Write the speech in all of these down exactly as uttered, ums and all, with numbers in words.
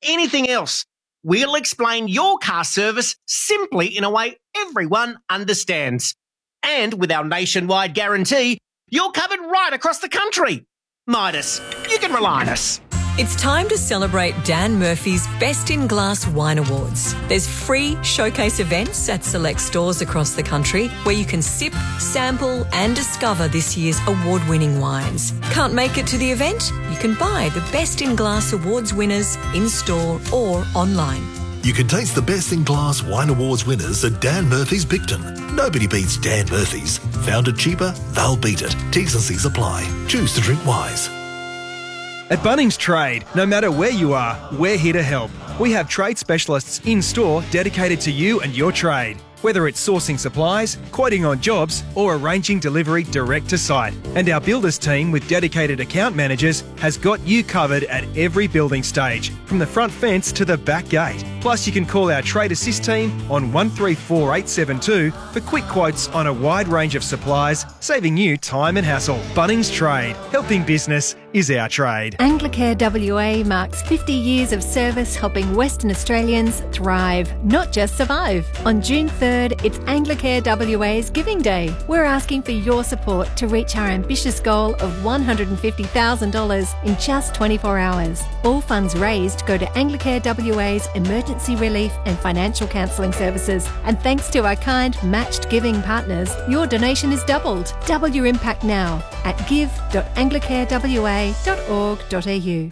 anything else. We'll explain your car service simply in a way everyone understands. And with our nationwide guarantee, you're covered right across the country. Midas, you can rely on us. It's time to celebrate Dan Murphy's Best in Glass Wine Awards. There's free showcase events at select stores across the country where you can sip, sample and discover this year's award-winning wines. Can't make it to the event? You can buy the Best in Glass Awards winners in-store or online. You can taste the Best in Glass Wine Awards winners at Dan Murphy's Bicton. Nobody beats Dan Murphy's. Found it cheaper, they'll beat it. T's and C's apply. Choose to drink wise. At Bunnings Trade, no matter where you are, we're here to help. We have trade specialists in-store dedicated to you and your trade. Whether it's sourcing supplies, quoting on jobs, or arranging delivery direct to site. And our builders team with dedicated account managers has got you covered at every building stage, from the front fence to the back gate. Plus, you can call our Trade Assist team on one three four eight seven two for quick quotes on a wide range of supplies, saving you time and hassle. Bunnings Trade. Helping business is our trade. Anglicare W A marks fifty years of service helping Western Australians thrive, not just survive. On June third, it's Anglicare W A's Giving Day. We're asking for your support to reach our ambitious goal of one hundred fifty thousand dollars in just twenty-four hours. All funds raised go to Anglicare W A's emergency relief and financial counselling services. And thanks to our kind matched giving partners, your donation is doubled. Double your impact now at give dot anglicare w a dot org dot a u.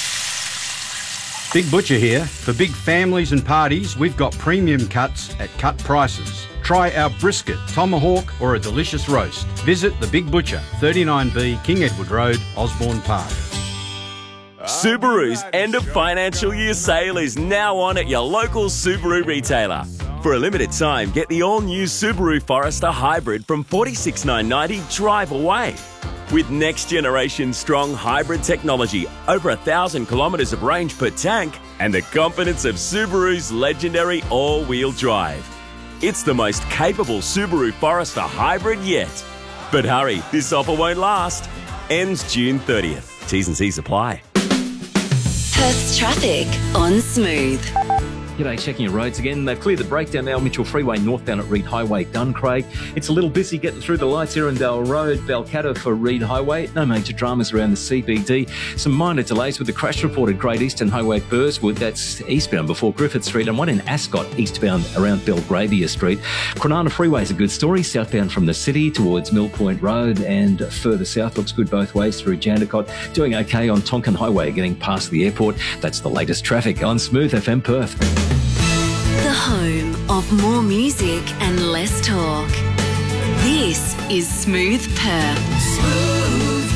Big Butcher here. For big families and parties, we've got premium cuts at cut prices. Try our brisket, tomahawk or a delicious roast. Visit The Big Butcher, thirty-nine B King Edward Road, Osborne Park. Subaru's end of financial year sale is now on at your local Subaru retailer. For a limited time, get the all-new Subaru Forester Hybrid from forty-six thousand nine hundred ninety drive away. With next-generation strong hybrid technology, over a thousand kilometres of range per tank, and the confidence of Subaru's legendary all-wheel drive. It's the most capable Subaru Forester Hybrid yet. But hurry, this offer won't last. Ends June thirtieth. T's and C's apply. Perth's traffic on Smooth. G'day, checking your roads again. They've cleared the breakdown now, Mitchell Freeway northbound at Reed Highway, Duncraig. It's a little busy getting through the lights, Erindale Road, Balcatta for Reed Highway. No major dramas around the C B D. Some minor delays with the crash report at Great Eastern Highway, Burswood. That's eastbound before Griffith Street, and one in Ascot, eastbound around Belgravia Street. Cronulla Freeway is a good story, southbound from the city towards Mill Point Road, and further south looks good both ways through Jandakot. Doing okay on Tonkin Highway, getting past the airport. That's the latest traffic on Smooth F M Perth. The home of more music and less talk. This is Smooth Perth. Smooth.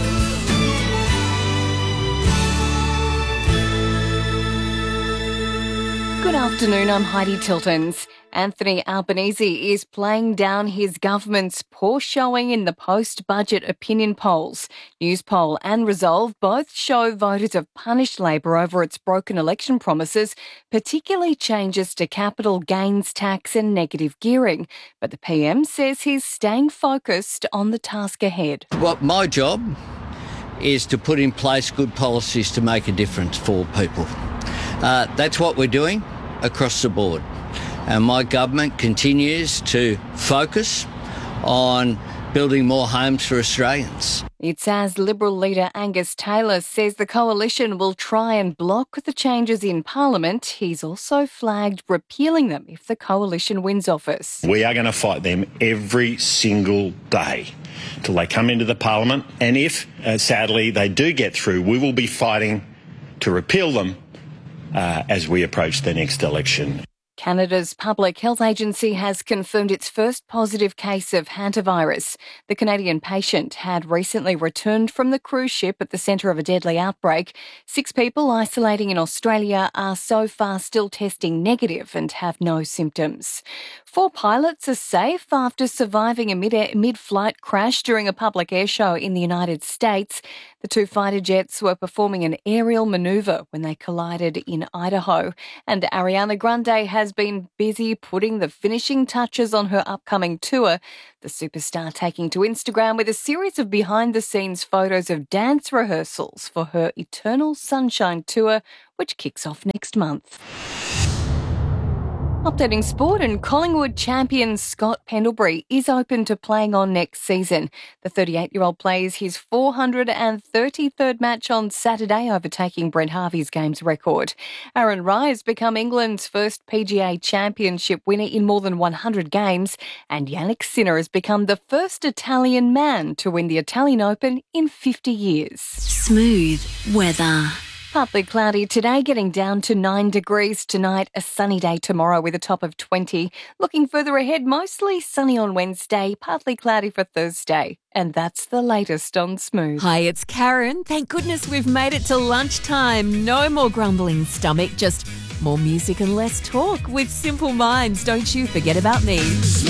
Good afternoon, I'm Heidi Tiltons. Anthony Albanese is playing down his government's poor showing in the post-budget opinion polls. Newspoll and Resolve both show voters have punished Labor over its broken election promises, particularly changes to capital gains tax and negative gearing. But the P M says he's staying focused on the task ahead. Well, my job is to put in place good policies to make a difference for people. Uh, that's what we're doing across the board. And my government continues to focus on building more homes for Australians. It's as Liberal leader Angus Taylor says the coalition will try and block the changes in Parliament. He's also flagged repealing them if the coalition wins office. We are going to fight them every single day till they come into the Parliament. And if, uh, sadly, they do get through, we will be fighting to repeal them uh, as we approach the next election. Canada's Public Health Agency has confirmed its first positive case of hantavirus. The Canadian patient had recently returned from the cruise ship at the centre of a deadly outbreak. Six people isolating in Australia are so far still testing negative and have no symptoms. Four pilots are safe after surviving a mid- mid-flight crash during a public air show in the United States. The two fighter jets were performing an aerial manoeuvre when they collided in Idaho. And Ariana Grande has been busy putting the finishing touches on her upcoming tour. The superstar taking to Instagram with a series of behind-the-scenes photos of dance rehearsals for her Eternal Sunshine tour, which kicks off next month. Updating sport, and Collingwood champion Scott Pendlebury is open to playing on next season. The thirty-eight-year-old plays his four hundred thirty-third match on Saturday, overtaking Brent Harvey's games record. Aaron Rai has become England's first P G A Championship winner in more than one hundred games, and Yannick Sinner has become the first Italian man to win the Italian Open in fifty years. Smooth weather. Partly cloudy today, getting down to nine degrees tonight. A sunny day tomorrow with a top of twenty. Looking further ahead, mostly sunny on Wednesday, partly cloudy for Thursday. And that's the latest on Smooth. Hi, it's Karen. Thank goodness we've made it to lunchtime. No more grumbling stomach, just more music and less talk with Simple Minds. Don't you forget about me.